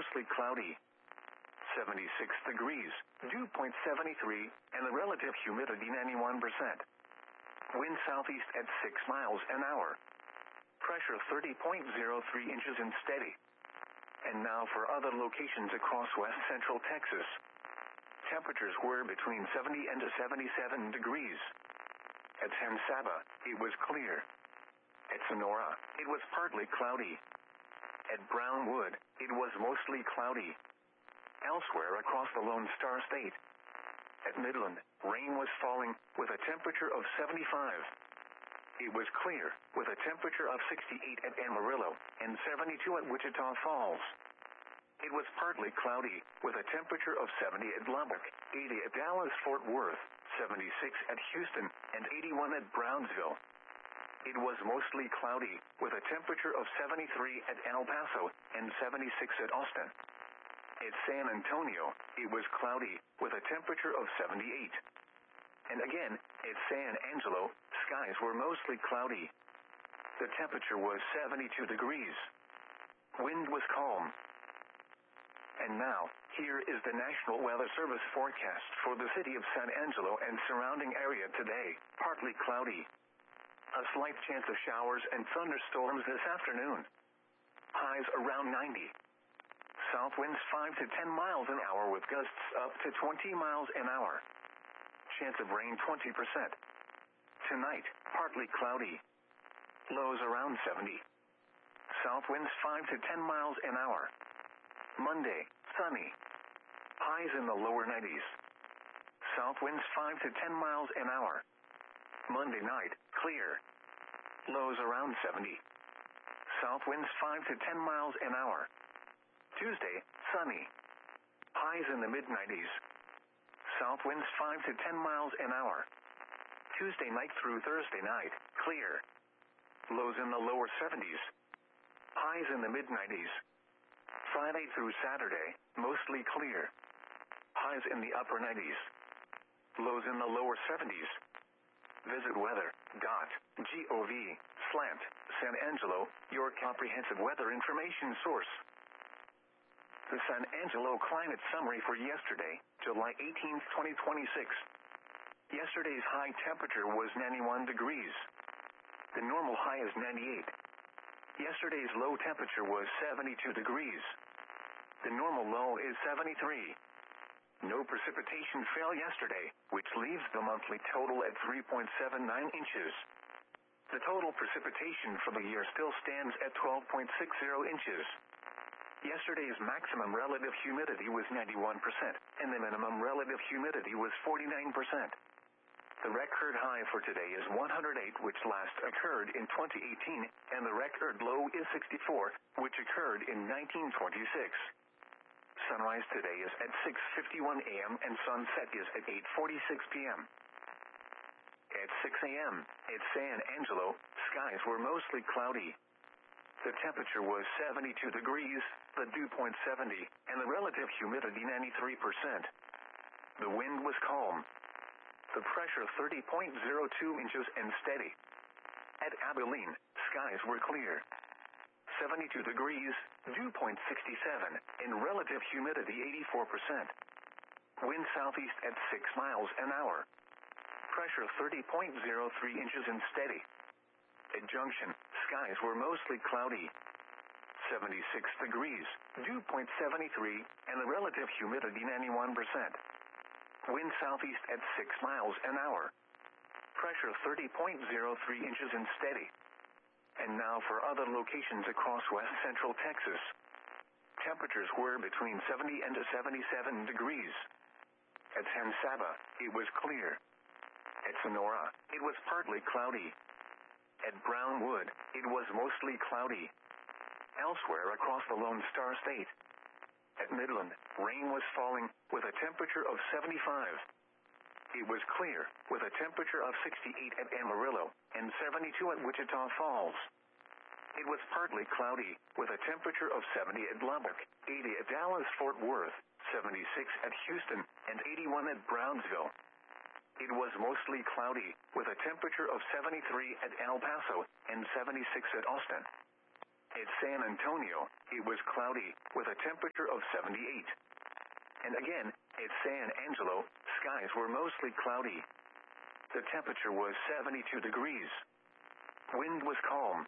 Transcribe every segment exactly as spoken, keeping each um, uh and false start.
mostly cloudy. seventy-six degrees, dew point seventy-three, and the relative humidity ninety-one percent. Wind southeast at six miles an hour. Pressure thirty point zero three inches and steady. And now for other locations across west central Texas. Temperatures were between seventy and seventy-seven degrees. At San Saba, it was clear. At Sonora, it was partly cloudy. At Brownwood, it was mostly cloudy. Elsewhere across the Lone Star State. At Midland, rain was falling, with a temperature of seventy-five. It was clear, with a temperature of sixty-eight at Amarillo, and seventy-two at Wichita Falls. It was partly cloudy, with a temperature of seventy at Lubbock, eighty at Dallas-Fort Worth, seventy-six at Houston, and eighty-one at Brownsville. It was mostly cloudy, with a temperature of seventy-three at El Paso, and seventy-six at Austin. At San Antonio, it was cloudy, with a temperature of seventy-eight. And again, at San Angelo, skies were mostly cloudy. The temperature was seventy-two degrees. Wind was calm. And now, here is the National Weather Service forecast for the city of San Angelo and surrounding area today. Partly cloudy. A slight chance of showers and thunderstorms this afternoon. Highs around ninety. South winds five to ten miles an hour with gusts up to twenty miles an hour. Chance of rain twenty percent. Tonight, partly cloudy. Lows around seventy. South winds five to ten miles an hour. Monday, sunny. Highs in the lower nineties. South winds five to ten miles an hour. Monday night, clear. Lows around seventy. South winds five to ten miles an hour. Tuesday, sunny. Highs in the mid nineties. South winds five to ten miles an hour. Tuesday night through Thursday night, clear. Lows in the lower seventies. Highs in the mid nineties. Friday through Saturday, mostly clear. Highs in the upper nineties. Lows in the lower seventies. Visit weather dot gov slash San Angelo, your comprehensive weather information source. The San Angelo climate summary for yesterday, July eighteenth, twenty twenty-six. Yesterday's high temperature was ninety-one degrees. The normal high is ninety-eight. Yesterday's low temperature was seventy-two degrees. The normal low is seventy-three. No precipitation fell yesterday, which leaves the monthly total at three point seven nine inches. The total precipitation for the year still stands at twelve point six zero inches. Yesterday's maximum relative humidity was ninety-one percent, and the minimum relative humidity was forty-nine percent. The record high for today is one hundred eight, which last occurred in twenty eighteen, and the record low is sixty-four, which occurred in nineteen twenty-six. Sunrise today is at six fifty-one a m and sunset is at eight forty-six p m At six a m at San Angelo, skies were mostly cloudy. The temperature was seventy-two degrees, the dew point seventy, and the relative humidity ninety-three percent. The wind was calm. The pressure thirty point zero two inches and steady. At Abilene, skies were clear. seventy-two degrees, dew point sixty-seven, and relative humidity eighty-four percent. Wind southeast at six miles an hour. Pressure thirty point zero three inches and steady. At Junction, skies were mostly cloudy. seventy-six degrees, dew point seventy-three, and the relative humidity ninety-one percent. Wind southeast at six miles an hour. Pressure thirty point zero three inches and steady. And now for other locations across west central Texas. Temperatures were between seventy and seventy-seven degrees. At San Saba, it was clear. At Sonora, it was partly cloudy. At Brownwood, it was mostly cloudy. Elsewhere across the Lone Star State. At Midland, rain was falling, with a temperature of seventy-five. It was clear, with a temperature of sixty-eight at Amarillo, and seventy-two at Wichita Falls. It was partly cloudy, with a temperature of seventy at Lubbock, eighty at Dallas-Fort Worth, seventy-six at Houston, and eighty-one at Brownsville. It was mostly cloudy, with a temperature of seventy-three at El Paso, and seventy-six at Austin. At San Antonio, it was cloudy, with a temperature of seventy-eight. And again, at San Angelo, skies were mostly cloudy. The temperature was seventy-two degrees. Wind was calm.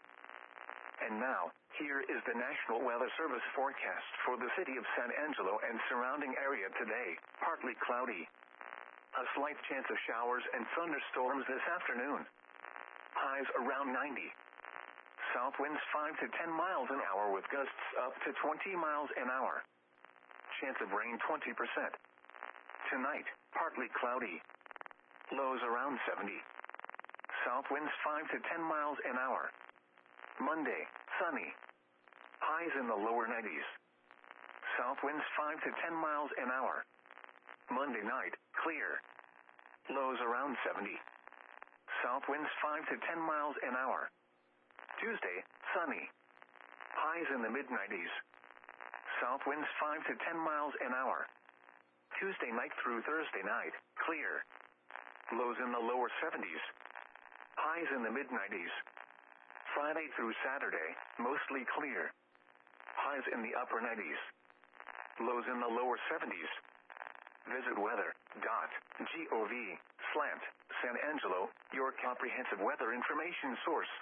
And now, here is the National Weather Service forecast for the city of San Angelo and surrounding area today. Partly cloudy. A slight chance of showers and thunderstorms this afternoon. Highs around ninety. South winds five to ten miles an hour with gusts up to twenty miles an hour. Chance of rain twenty percent. Tonight, partly cloudy. Lows around seventy. South winds five to ten miles an hour. Monday, sunny. Highs in the lower nineties. South winds five to ten miles an hour. Monday night, clear. Lows around seventy. South winds five to ten miles an hour. Tuesday, sunny. Highs in the mid nineties. South winds five to ten miles an hour. Tuesday night through Thursday night, clear. Lows in the lower seventies. Highs in the mid nineties. Friday through Saturday, mostly clear. Highs in the upper nineties. Lows in the lower seventies. Visit weather dot gov slash San Angelo, your comprehensive weather information source.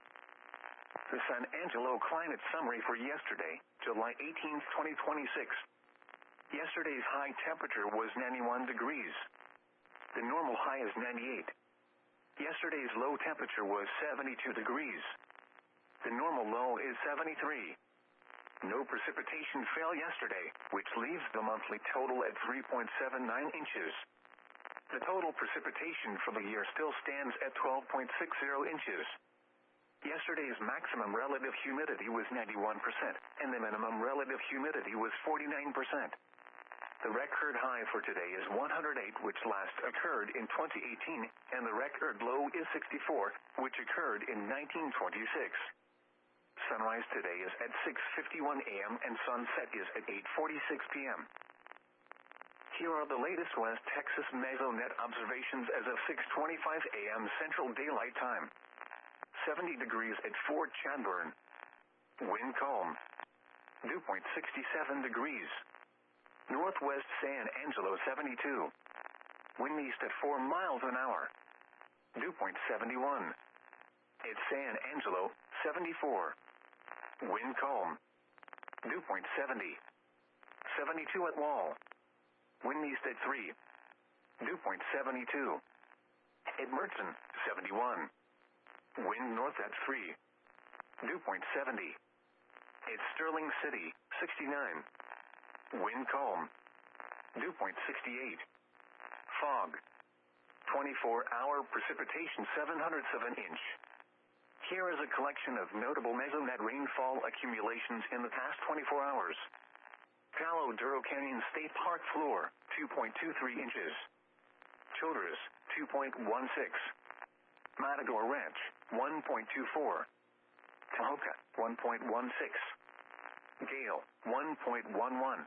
The San Angelo climate summary for yesterday, July eighteenth, twenty twenty-six. Yesterday's high temperature was ninety-one degrees. The normal high is ninety-eight. Yesterday's low temperature was seventy-two degrees. The normal low is seventy-three. No precipitation fell yesterday, which leaves the monthly total at three point seven nine inches. The total precipitation for the year still stands at twelve point six zero inches. Yesterday's maximum relative humidity was ninety-one percent, and the minimum relative humidity was forty-nine percent. The record high for today is one hundred eight, which last occurred in twenty eighteen, and the record low is sixty-four, which occurred in nineteen twenty-six. Sunrise today is at six fifty-one a m and sunset is at eight forty-six p m Here are the latest West Texas Mesonet observations as of six twenty-five a m Central Daylight Time. seventy degrees at Fort Chadbourne. Wind calm. Dew point sixty-seven degrees. Northwest San Angelo seventy-two. Wind east at four miles an hour. Dew point seventy-one. At San Angelo, seventy-four. Wind calm. Dew point seventy. seventy-two at Wall. Wind east at three. Dew point seventy-two. At Mertzen, seventy-one. Wind north at three. Dew point seventy. At Sterling City, sixty-nine. Wind calm. Dew point sixty-eight. Fog. twenty-four hour precipitation seven hundred seven inch. Here is a collection of notable Mesonet rainfall accumulations in the past twenty-four hours. Palo Duro Canyon State Park floor, two point two three inches. Childress, two point one six. Matador Ranch, one point two four. Tahoka, one point one six. Gale, one point one one.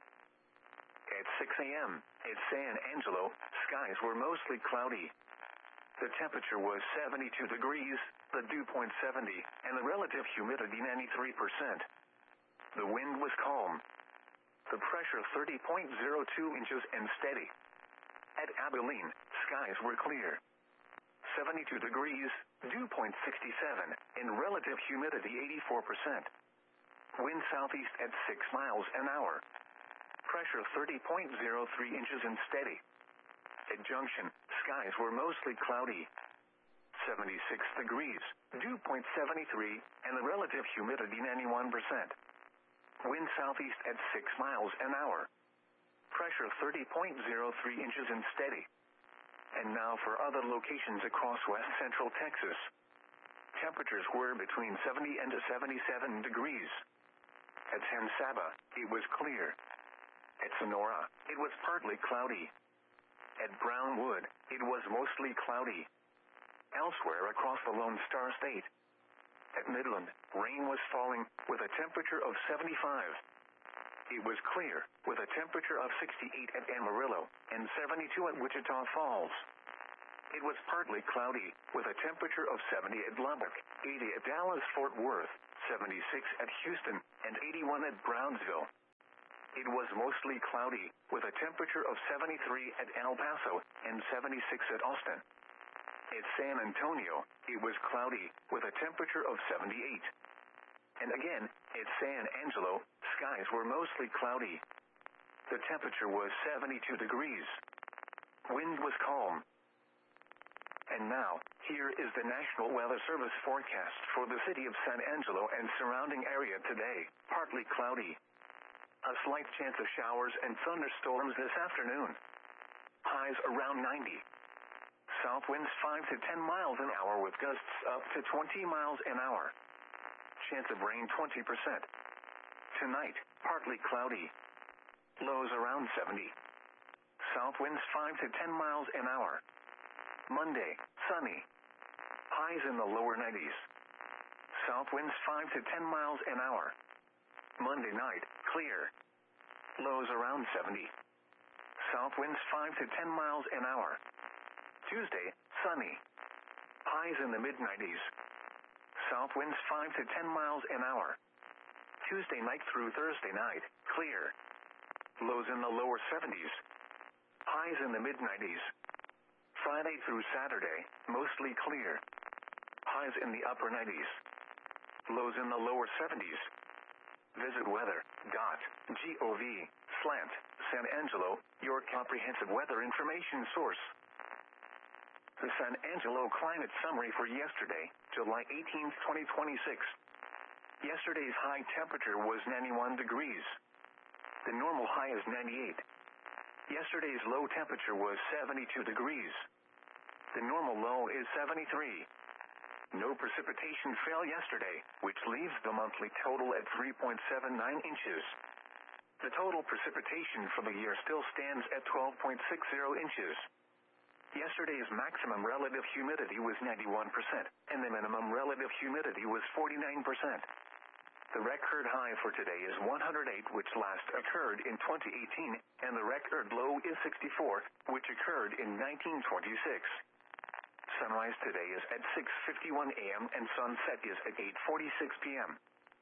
At six a m, at San Angelo, skies were mostly cloudy. The temperature was seventy-two degrees, the dew point seventy, and the relative humidity ninety-three percent. The wind was calm. The pressure thirty point zero two inches and steady. At Abilene, skies were clear. seventy-two degrees, dew point sixty-seven, and relative humidity eighty-four percent. Wind southeast at six miles an hour. Pressure thirty point zero three inches and steady. At Junction, skies were mostly cloudy. seventy-six degrees, dew point seventy-three, and the relative humidity ninety-one percent. Wind southeast at six miles an hour. Pressure thirty point zero three inches and steady. And now for other locations across west central Texas. Temperatures were between seventy and seventy-seven degrees. At San Saba, it was clear. At Sonora, it was partly cloudy. At Brownwood, it was mostly cloudy. Elsewhere across the Lone Star State. At Midland, rain was falling, with a temperature of seventy-five. It was clear, with a temperature of sixty-eight at Amarillo, and seventy-two at Wichita Falls. It was partly cloudy, with a temperature of seventy at Lubbock, eighty at Dallas-Fort Worth, seventy-six at Houston, and eighty-one at Brownsville. It was mostly cloudy, with a temperature of seventy-three at El Paso and seventy-six at Austin. At San Antonio, it was cloudy, with a temperature of seventy-eight. And again, at San Angelo, skies were mostly cloudy. The temperature was seventy-two degrees. Wind was calm. And now, here is the National Weather Service forecast for the city of San Angelo and surrounding area today. Partly cloudy. A slight chance of showers and thunderstorms this afternoon. Highs around ninety. South winds five to ten miles an hour with gusts up to twenty miles an hour. Chance of rain twenty percent. Tonight, partly cloudy. Lows around seventy. South winds five to ten miles an hour. Monday, sunny. Highs in the lower nineties. South winds five to ten miles an hour. Monday night, clear. Lows around seventy. South winds five to ten miles an hour. Tuesday, sunny. Highs in the mid nineties. South winds five to ten miles an hour. Tuesday night through Thursday night, clear. Lows in the lower seventies. Highs in the mid nineties. Friday through Saturday, mostly clear. Highs in the upper nineties. Lows in the lower seventies. Visit weather dot gov slash San Angelo, your comprehensive weather information source. The San Angelo climate summary for yesterday, July eighteenth, twenty twenty-six. Yesterday's high temperature was ninety-one degrees. The normal high is ninety-eight. Yesterday's low temperature was seventy-two degrees. The normal low is seventy-three. No precipitation fell yesterday, which leaves the monthly total at three point seven nine inches. The total precipitation for the year still stands at twelve point six zero inches. Yesterday's maximum relative humidity was ninety-one percent, and the minimum relative humidity was forty-nine percent. The record high for today is one hundred eight, which last occurred in twenty eighteen, and the record low is sixty-four, which occurred in nineteen twenty-six. Sunrise today is at six fifty-one a m and sunset is at eight forty-six p m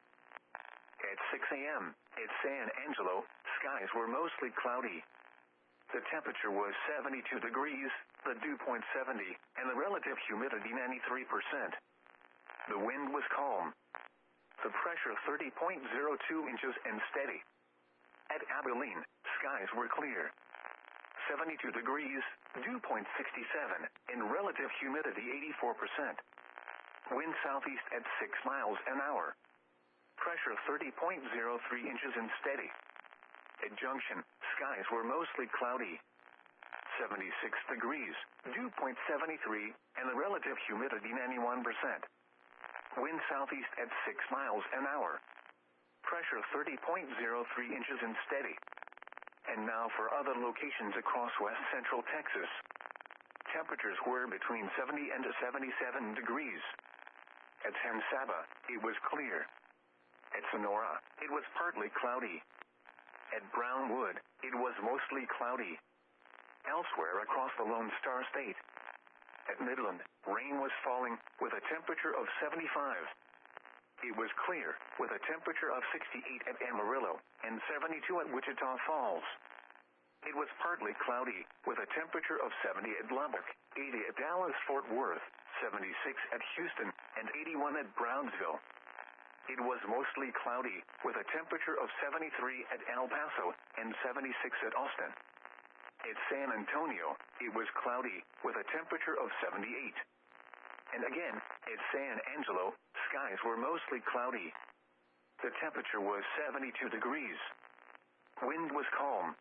At six a m at San Angelo, skies were mostly cloudy. The temperature was seventy-two degrees, the dew point seventy, and the relative humidity ninety-three percent. The wind was calm. The pressure thirty point zero two inches and steady. At Abilene, skies were clear. seventy-two degrees, dew point sixty-seven, and relative humidity eighty-four percent. Wind southeast at six miles an hour. Pressure thirty point zero three inches and steady. At Junction, skies were mostly cloudy. seventy-six degrees, dew point seventy-three, and the relative humidity ninety-one percent. Wind southeast at six miles an hour. Pressure thirty point zero three inches and steady. And now for other locations across west central Texas. Temperatures were between seventy and seventy-seven degrees. At San Saba, it was clear. At Sonora, it was partly cloudy. At Brownwood, it was mostly cloudy. Elsewhere across the Lone Star State. At Midland, rain was falling, with a temperature of seventy-five. It was clear, with a temperature of sixty-eight at Amarillo, and seventy-two at Wichita Falls. It was partly cloudy, with a temperature of seventy at Lubbock, eighty at Dallas-Fort Worth, seventy-six at Houston, and eighty-one at Brownsville. It was mostly cloudy, with a temperature of seventy-three at El Paso, and seventy-six at Austin. At San Antonio, it was cloudy, with a temperature of seventy-eight. And again, at San Angelo, skies were mostly cloudy. The temperature was seventy-two degrees. Wind was calm.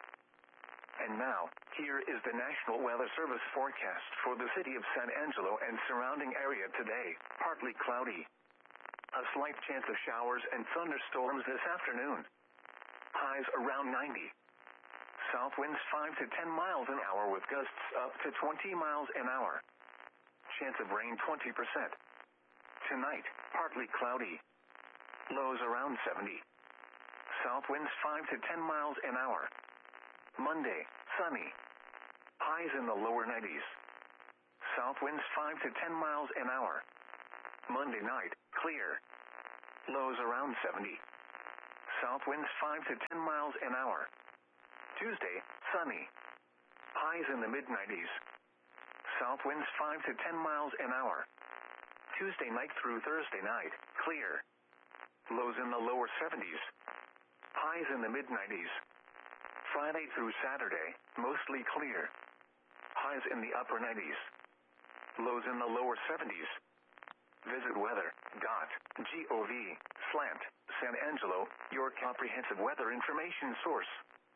And now, here is the National Weather Service forecast for the city of San Angelo and surrounding area today. Partly cloudy. A slight chance of showers and thunderstorms this afternoon. Highs around ninety. South winds five to ten miles an hour with gusts up to twenty miles an hour. Chance of rain twenty percent. Tonight, partly cloudy. Lows around seventy. South winds five to ten miles an hour. Monday, sunny. Highs in the lower nineties. South winds five to ten miles an hour. Monday night, clear. Lows around seventy. South winds five to ten miles an hour. Tuesday, sunny. Highs in the mid nineties. South winds five to ten miles an hour. Tuesday night through Thursday night, clear. Lows in the lower seventies. Highs in the mid nineties. Friday through Saturday, mostly clear. Highs in the upper nineties. Lows in the lower seventies. Visit weather dot gov slant San Angelo, your comprehensive weather information source.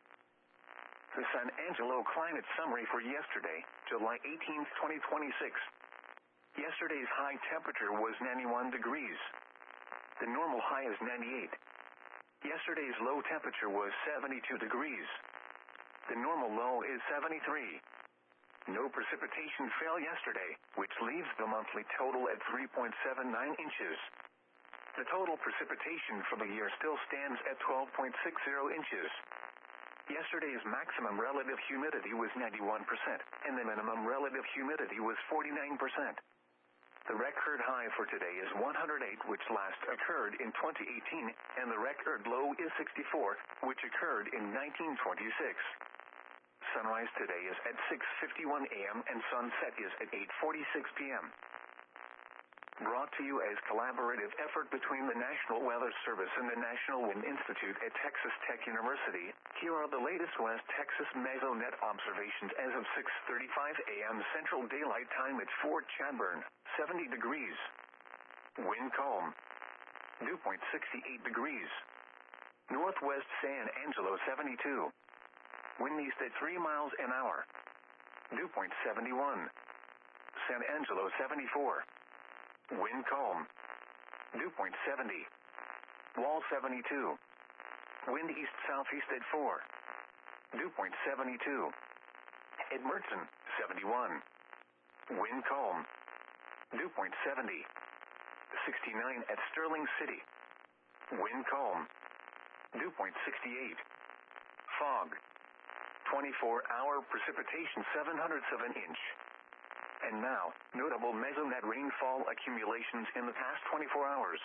The San Angelo climate summary for yesterday, July eighteenth, twenty twenty-six. Yesterday's high temperature was ninety-one degrees. The normal high is ninety-eight. Yesterday's low temperature was seventy-two degrees. The normal low is seventy-three. No precipitation fell yesterday, which leaves the monthly total at three point seven nine inches. The total precipitation for the year still stands at twelve point six zero inches. Yesterday's maximum relative humidity was ninety-one percent, and the minimum relative humidity was forty-nine percent. The record high for today is one hundred eight, which last occurred in twenty eighteen, and the record low is sixty-four, which occurred in nineteen twenty-six. Sunrise today is at six fifty-one a m and sunset is at eight forty-six p m Brought to you as collaborative effort between the National Weather Service and the National Wind Institute at Texas Tech University, here are the latest West Texas Mesonet observations as of six thirty-five a m Central Daylight Time at Fort Chadbourne, seventy degrees. Wind calm. Dew point sixty-eight degrees. Northwest San Angelo seventy-two. Wind east at three miles an hour. Dew point seventy-one. San Angelo seventy-four. Wind calm. Dew point seventy. Wall seventy-two. Wind east-southeast at four. Dew point seventy-two. Edmerson seventy-one. Wind calm. Dew point seventy. sixty-nine at Sterling City. Wind calm. Dew point sixty-eight. Fog. twenty-four hour precipitation seven hundredths of an inch. And now, notable Mesonet rainfall accumulations in the past twenty-four hours.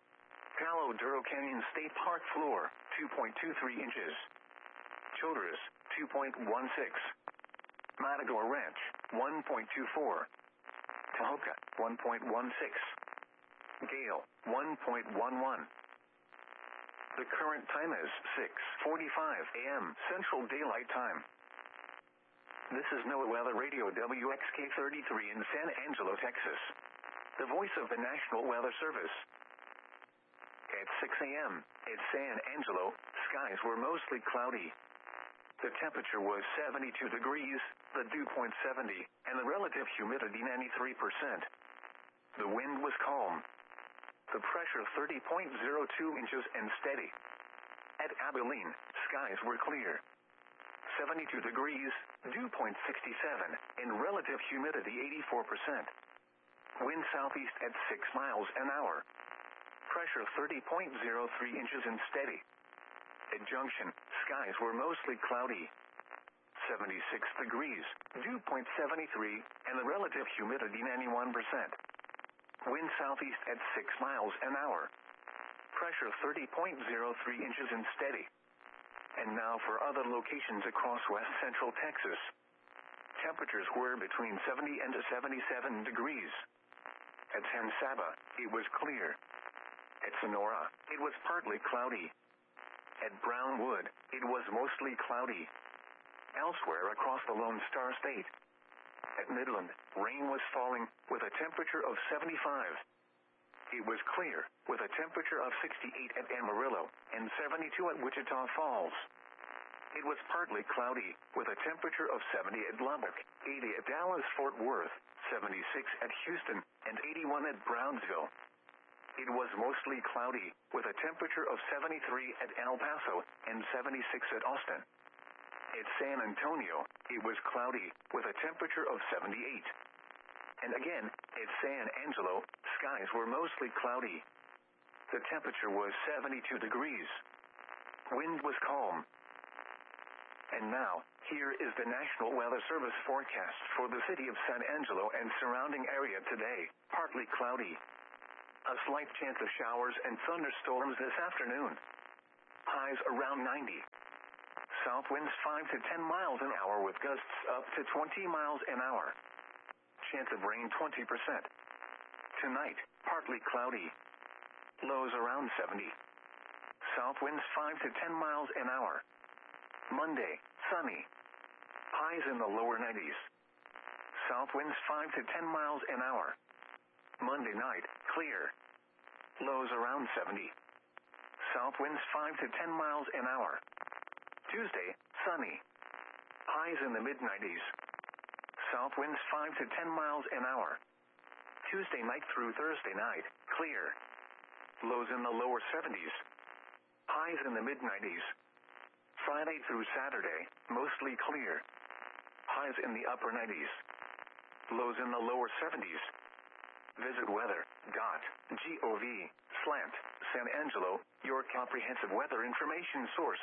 Palo Duro Canyon State Park floor, two point two three inches. Childress, two point one six. Matador Ranch, one point two four. Tahoka, one point one six. Gale, one point one one. The current time is six forty-five a m Central Daylight Time. This is NOAA Weather Radio W X K thirty-three in San Angelo, Texas. The voice of the National Weather Service. At six a m at San Angelo, skies were mostly cloudy. The temperature was seventy-two degrees, the dew point seventy, and the relative humidity ninety-three percent. The wind was calm. The pressure thirty point zero two inches and steady. At Abilene, skies were clear. seventy-two degrees, dew point sixty-seven, and relative humidity eighty-four percent. Wind southeast at six miles an hour. Pressure thirty point zero three inches and steady. At Junction, skies were mostly cloudy. seventy-six degrees, dew point seventy-three, and the relative humidity ninety-one percent. Wind southeast at six miles an hour. Pressure thirty point zero three inches and steady. And now for other locations across west central Texas. Temperatures were between seventy and seventy-seven degrees. At San Saba, it was clear. At Sonora, it was partly cloudy. At Brownwood, it was mostly cloudy. Elsewhere across the Lone Star State. At Midland, rain was falling, with a temperature of seventy-five. It was clear, with a temperature of sixty-eight at Amarillo, and seventy-two at Wichita Falls. It was partly cloudy, with a temperature of seventy at Lubbock, eighty at Dallas-Fort Worth, seventy-six at Houston, and eighty-one at Brownsville. It was mostly cloudy, with a temperature of seventy-three at El Paso, and seventy-six at Austin. At San Antonio, it was cloudy, with a temperature of seventy-eight. And again, at San Angelo, skies were mostly cloudy. The temperature was seventy-two degrees. Wind was calm. And now, here is the National Weather Service forecast for the city of San Angelo and surrounding area today. Partly cloudy. A slight chance of showers and thunderstorms this afternoon. Highs around ninety. South winds five to ten miles an hour with gusts up to twenty miles an hour. Chance of rain twenty percent. Tonight, partly cloudy. Lows around seventy. South winds five to ten miles an hour. Monday, sunny. Highs in the lower nineties. South winds five to ten miles an hour. Monday night, clear. Lows around seventy. South winds five to ten miles an hour. Tuesday, sunny. Highs in the mid nineties. South winds five to ten miles an hour. Tuesday night through Thursday night, clear. Lows in the lower seventies. Highs in the mid nineties. Friday through Saturday, mostly clear. Highs in the upper nineties. Lows in the lower seventies. Visit weather.gov slant San Angelo, your comprehensive weather information source.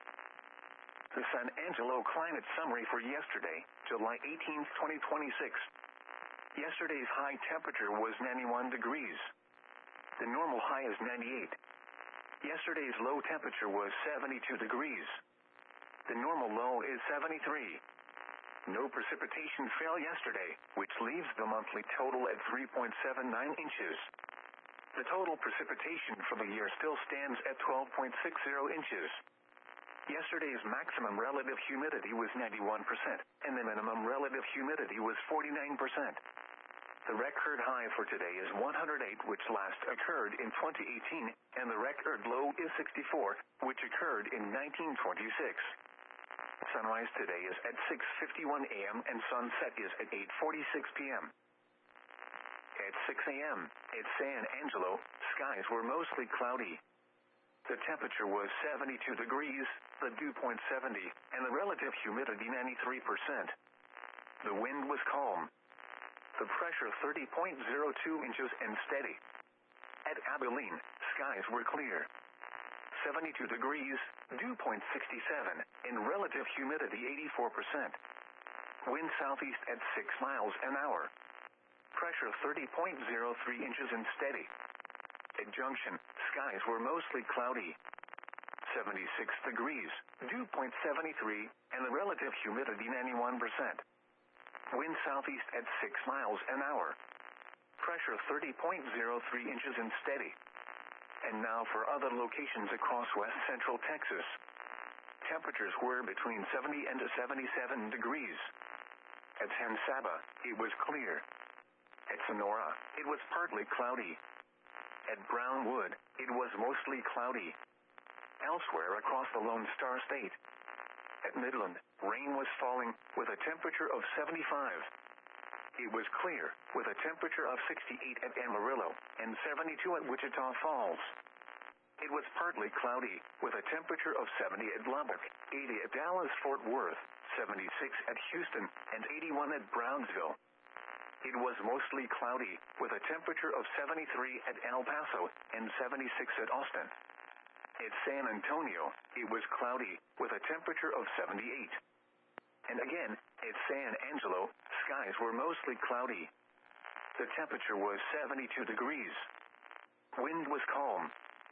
The San Angelo climate summary for yesterday, July eighteenth, twenty twenty-six. Yesterday's high temperature was ninety-one degrees. The normal high is ninety-eight. Yesterday's low temperature was seventy-two degrees. The normal low is seventy-three. No precipitation fell yesterday, which leaves the monthly total at three point seven nine inches. The total precipitation for the year still stands at twelve point six zero inches. Yesterday's maximum relative humidity was ninety-one percent, and the minimum relative humidity was forty-nine percent. The record high for today is one hundred eight, which last occurred in twenty eighteen, and the record low is sixty-four, which occurred in nineteen twenty-six. Sunrise today is at six fifty-one a m and sunset is at eight forty-six p m At six a m at San Angelo, skies were mostly cloudy. The temperature was seventy-two degrees, the dew point seventy, and the relative humidity ninety-three percent. The wind was calm. The pressure thirty point zero two inches and steady. At Abilene, skies were clear. seventy-two degrees, dew point sixty-seven, and relative humidity eighty-four percent. Wind southeast at six miles an hour. Pressure thirty point zero three inches and steady. At Junction, skies were mostly cloudy. seventy-six degrees, dew point seventy-three, and the relative humidity ninety-one percent. Wind southeast at six miles an hour. Pressure thirty point zero three inches and steady. And now for other locations across west central Texas. Temperatures were between seventy and seventy-seven degrees. At San Saba, it was clear. At Sonora, it was partly cloudy. At Brownwood, it was mostly cloudy. Elsewhere across the Lone Star State. At Midland, rain was falling, with a temperature of seventy-five. It was clear, with a temperature of sixty-eight at Amarillo, and seventy-two at Wichita Falls. It was partly cloudy, with a temperature of seventy at Lubbock, eighty at Dallas-Fort Worth, seventy-six at Houston, and eighty-one at Brownsville. It was mostly cloudy, with a temperature of seventy-three at El Paso, and seventy-six at Austin. At San Antonio, it was cloudy, with a temperature of seventy-eight. And again, at San Angelo, skies were mostly cloudy. The temperature was seventy-two degrees. Wind was calm.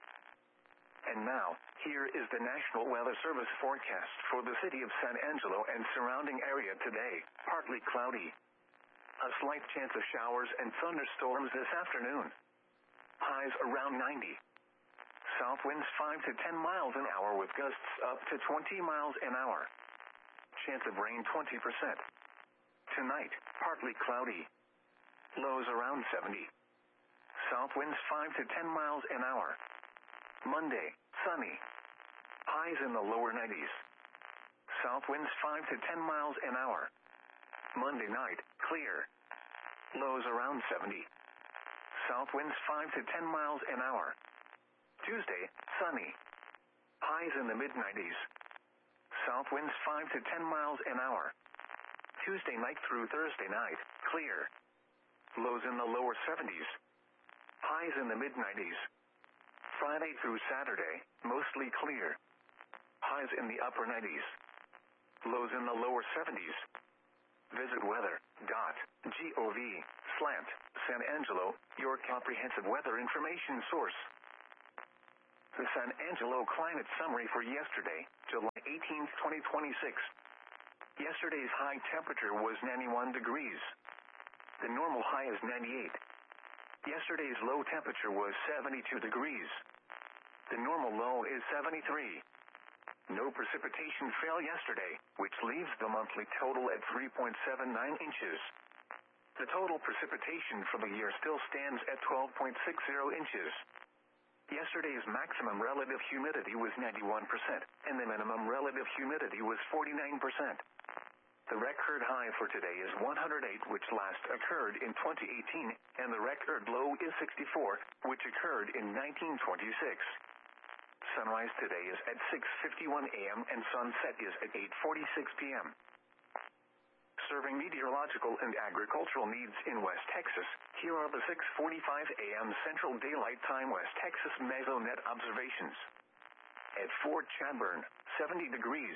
And now, here is the National Weather Service forecast for the city of San Angelo and surrounding area today, partly cloudy. A slight chance of showers and thunderstorms this afternoon. Highs around ninety. South winds five to ten miles an hour with gusts up to twenty miles an hour. Chance of rain twenty percent. Tonight, partly cloudy. Lows around seventy. South winds five to ten miles an hour. Monday, sunny. Highs in the lower nineties. South winds five to ten miles an hour. Monday night, clear. Lows around seventy. South winds five to ten miles an hour. Tuesday, sunny. Highs in the mid nineties. South winds five to ten miles an hour. Tuesday night through Thursday night, clear. Lows in the lower seventies. Highs in the mid nineties. Friday through Saturday, mostly clear. Highs in the upper nineties. Lows in the lower seventies. Visit weather.gov Slant, San Angelo, your comprehensive weather information source. The San Angelo climate summary for yesterday, July eighteenth, twenty twenty-six. Yesterday's high temperature was ninety-one degrees. The normal high is ninety-eight. Yesterday's low temperature was seventy-two degrees. The normal low is seventy-three. No precipitation fell yesterday, which leaves the monthly total at three point seven nine inches. The total precipitation for the year still stands at twelve point six zero inches. Yesterday's maximum relative humidity was ninety-one percent, and the minimum relative humidity was forty-nine percent. The record high for today is one hundred eight, which last occurred in twenty eighteen, and the record low is sixty-four, which occurred in nineteen twenty-six. Sunrise today is at six fifty-one a m and sunset is at eight forty-six p m Serving meteorological and agricultural needs in West Texas, here are the six forty-five a m Central Daylight Time West Texas Mesonet observations. At Fort Chadbourne, seventy degrees.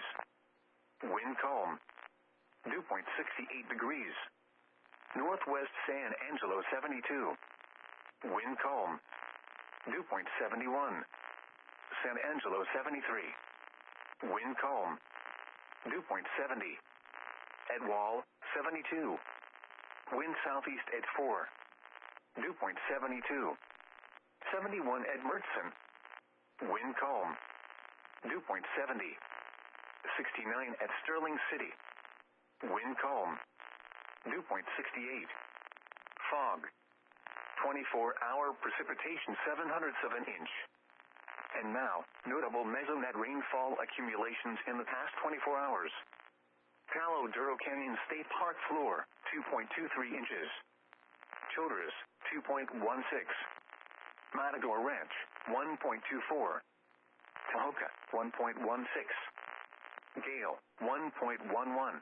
Wind calm. Dew point sixty-eight degrees. Northwest San Angelo, seventy-two. Wind calm. Dew point seventy-one. San Angelo, seventy-three. Wind calm. Dew point seventy. At Wall, seventy-two. Wind southeast at four. Dew point seventy-two. seventy-one at Mertzen. Wind calm. Dew point seventy. sixty-nine at Sterling City. Wind calm. Dew point sixty-eight. Fog. twenty-four hour precipitation seven hundredths of an inch. And now, notable Mesonet rainfall accumulations in the past twenty-four hours. Palo Duro Canyon State Park floor, two point two three inches. Childress, two point one six. Matador Ranch, one point two four. Tahoka, one point one six. Gale, one point one one.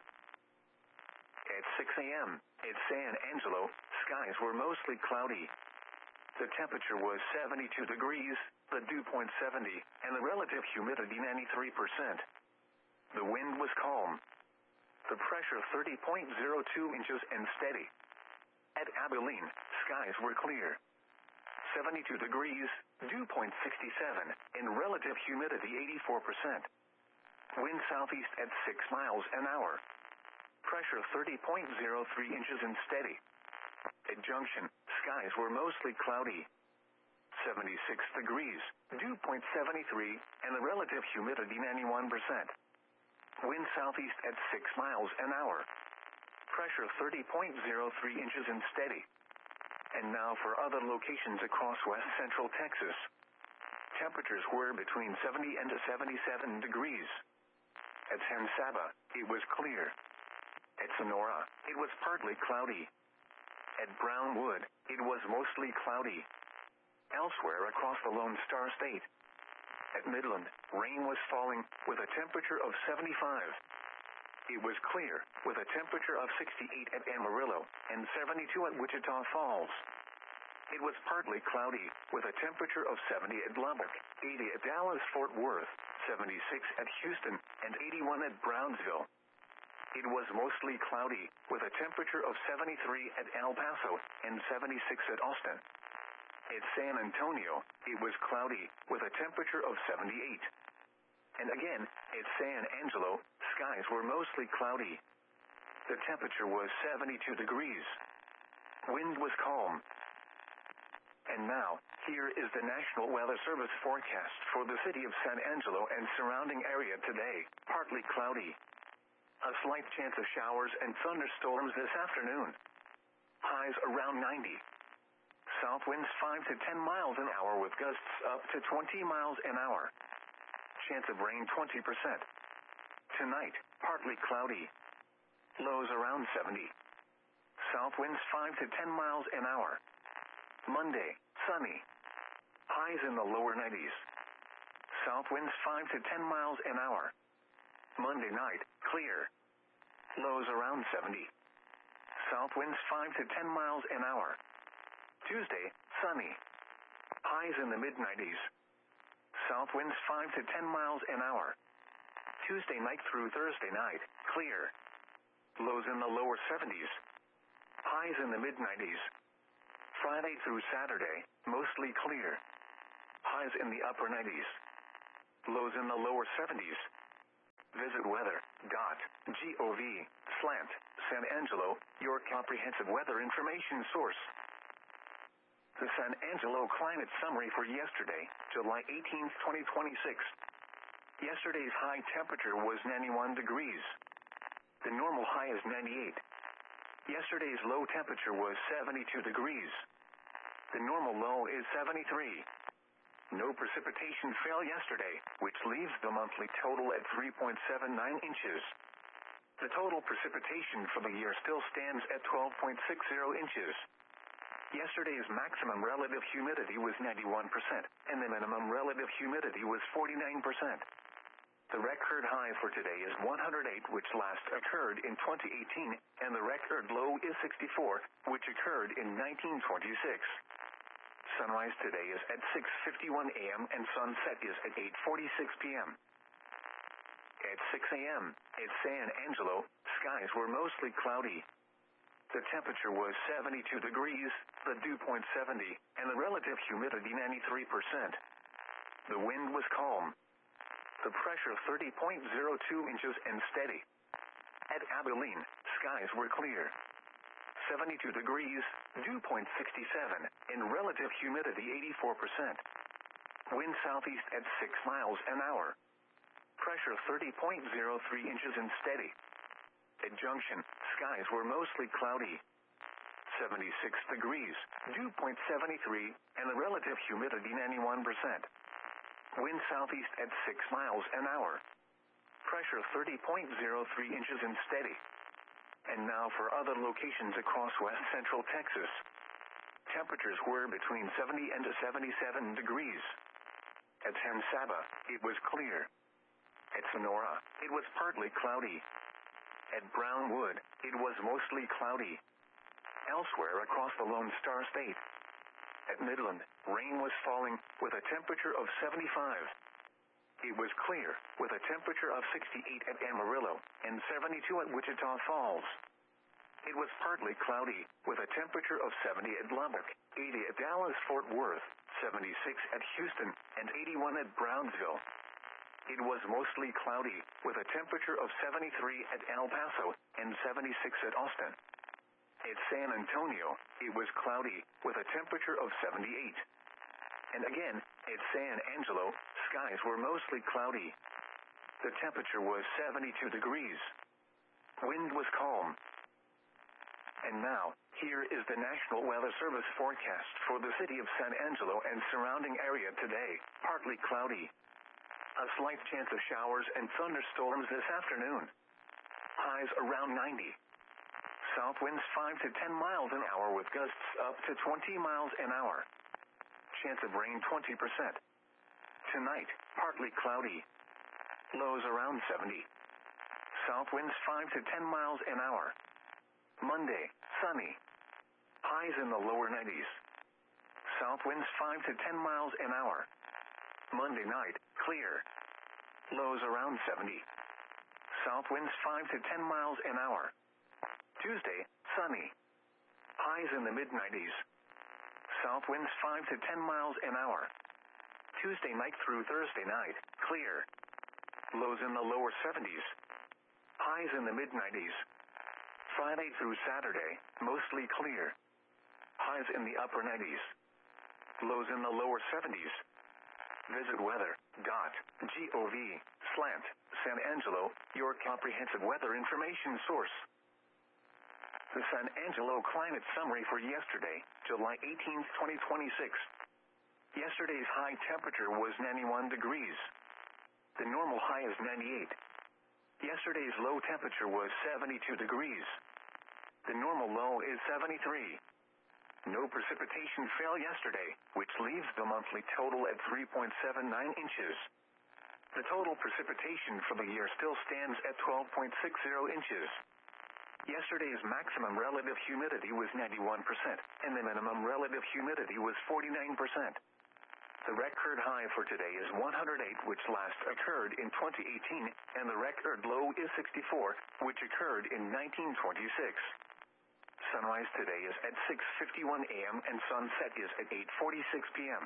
At six a m, at San Angelo, skies were mostly cloudy. The temperature was seventy-two degrees, the dew point seventy, and the relative humidity ninety-three percent. The wind was calm. The pressure thirty point zero two inches and steady. At Abilene, skies were clear. seventy-two degrees, dew point sixty-seven, and relative humidity eighty-four percent. Wind southeast at six miles an hour. Pressure thirty point zero three inches and steady. At Junction, skies were mostly cloudy. seventy-six degrees, dew point seventy-three, and the relative humidity ninety-one percent. Wind southeast at six miles an hour. Pressure thirty point zero three inches and steady. And now for other locations across west central Texas. Temperatures were between seventy and seventy-seven degrees. At San Saba, it was clear. At Sonora, it was partly cloudy. At Brownwood, it was mostly cloudy. Elsewhere across the Lone Star State. At Midland, rain was falling, with a temperature of seventy-five. It was clear, with a temperature of sixty-eight at Amarillo, and seventy-two at Wichita Falls. It was partly cloudy, with a temperature of seventy at Lubbock, eighty at Dallas-Fort Worth, seventy-six at Houston, and eighty-one at Brownsville. It was mostly cloudy, with a temperature of seventy-three at El Paso, and seventy-six at Austin. At San Antonio, it was cloudy, with a temperature of seventy-eight. And again, at San Angelo, skies were mostly cloudy. The temperature was seventy-two degrees. Wind was calm. And now, here is the National Weather Service forecast for the city of San Angelo and surrounding area today. Partly cloudy. A slight chance of showers and thunderstorms this afternoon. Highs around ninety. South winds five to ten miles an hour with gusts up to twenty miles an hour. Chance of rain twenty percent. Tonight, partly cloudy. Lows around seventy. South winds five to ten miles an hour. Monday, sunny. Highs in the lower nineties. South winds five to ten miles an hour. Monday night, clear. Lows around seventy. South winds five to ten miles an hour. Tuesday, sunny. Highs in the mid nineties. South winds five to ten miles an hour. Tuesday night through Thursday night, clear. Lows in the lower seventies. Highs in the mid nineties. Friday through Saturday, mostly clear. Highs in the upper nineties. Lows in the lower seventies. Visit weather.gov slant San Angelo, your comprehensive weather information source. The San Angelo climate summary for yesterday, July eighteenth, twenty twenty-six. Yesterday's high temperature was ninety-one degrees. The normal high is ninety-eight. Yesterday's low temperature was seventy-two degrees. The normal low is seventy-three. No precipitation fell yesterday, which leaves the monthly total at three point seven nine inches. The total precipitation for the year still stands at twelve point six zero inches. Yesterday's maximum relative humidity was ninety-one percent, and the minimum relative humidity was forty-nine percent. The record high for today is one hundred eight, which last occurred in twenty eighteen, and the record low is sixty-four, which occurred in nineteen twenty-six. Sunrise today is at six fifty-one a m and sunset is at eight forty-six p m At six a m at San Angelo, skies were mostly cloudy. The temperature was seventy-two degrees, the dew point seventy, and the relative humidity ninety-three percent. The wind was calm. The pressure thirty point zero two inches and steady. At Abilene, skies were clear. seventy-two degrees, dew point sixty-seven, and relative humidity eighty-four percent. Wind southeast at six miles an hour. Pressure thirty point zero three inches and steady. At Junction, skies were mostly cloudy. seventy-six degrees, dew point seventy-three, and the relative humidity ninety-one percent. Wind southeast at six miles an hour. Pressure thirty point zero three inches and steady. And now for other locations across west central Texas. Temperatures were between seventy and seventy-seven degrees. At San Saba, it was clear. At Sonora, it was partly cloudy. At Brownwood, it was mostly cloudy. Elsewhere across the Lone Star State. At Midland, rain was falling, with a temperature of seventy-five. It was clear, with a temperature of sixty-eight at Amarillo, and seventy-two at Wichita Falls. It was partly cloudy, with a temperature of seventy at Lubbock, eighty at Dallas-Fort Worth, seventy-six at Houston, and eighty-one at Brownsville. It was mostly cloudy, with a temperature of seventy-three at El Paso, and seventy-six at Austin. At San Antonio, it was cloudy, with a temperature of seventy-eight. And again, at San Angelo, skies were mostly cloudy. The temperature was seventy-two degrees. Wind was calm. And now, here is the National Weather Service forecast for the city of San Angelo and surrounding area today. Partly cloudy. A slight chance of showers and thunderstorms this afternoon. Highs around ninety. South winds five to ten miles an hour with gusts up to twenty miles an hour. Chance of rain twenty percent. Tonight, partly cloudy. Lows around seventy. South winds five to ten miles an hour. Monday, sunny. Highs in the lower nineties. South winds five to ten miles an hour. Monday night, clear. Lows around seventy. South winds five to ten miles an hour. Tuesday, sunny. Highs in the mid nineties. South winds five to ten miles an hour. Tuesday night through Thursday night, clear. Lows in the lower seventies. Highs in the mid nineties. Friday through Saturday, mostly clear. Highs in the upper nineties. Lows in the lower seventies. Visit weather.gov slant San Angelo, your comprehensive weather information source. The San Angelo climate summary for yesterday, July eighteenth, twenty twenty-six. Yesterday's high temperature was ninety-one degrees. The normal high is ninety-eight. Yesterday's low temperature was seventy-two degrees. The normal low is seventy-three. No precipitation fell yesterday, which leaves the monthly total at three point seven nine inches. The total precipitation for the year still stands at twelve point six zero inches. Yesterday's maximum relative humidity was ninety-one percent, and the minimum relative humidity was forty-nine percent. The record high for today is one hundred eight, which last occurred in twenty eighteen, and the record low is sixty-four, which occurred in nineteen twenty-six. sunrise today is at six fifty-one a m and sunset is at eight forty-six p m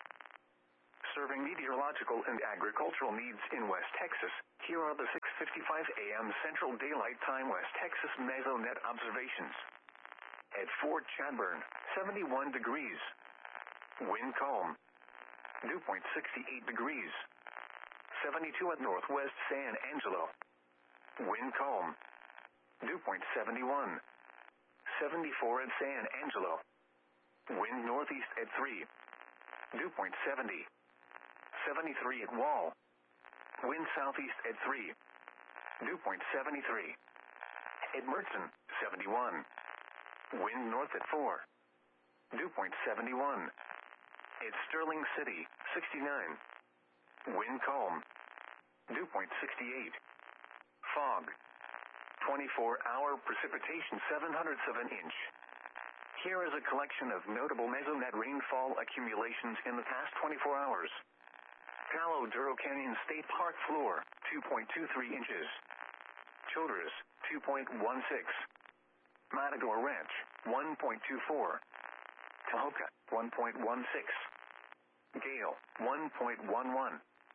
Serving meteorological and agricultural needs in West Texas, here are the six fifty-five a m Central Daylight Time West Texas Mesonet observations. At Fort Chadbourne, seventy-one degrees. Wind calm. Dew point sixty-eight degrees. seventy-two at Northwest San Angelo. Wind calm. Dew point seventy-one. seventy-four at San Angelo. Wind northeast at three. Dew point seventy. seventy-three at Wall. Wind southeast at three. Dew point seventy-three. At Mertzen, seventy-one. Wind north at four. Dew point seventy-one. At Sterling City, sixty-nine. Wind calm. Dew point sixty-eight. Fog. twenty-four hour precipitation seven hundredths of an inch. Here is a collection of notable Mesonet rainfall accumulations in the past twenty-four hours. Palo Duro Canyon State Park floor, two point two three inches. Childress, two point one six. Matador Ranch, one point two four. Tahoka, one point one six. Gale, one point one one.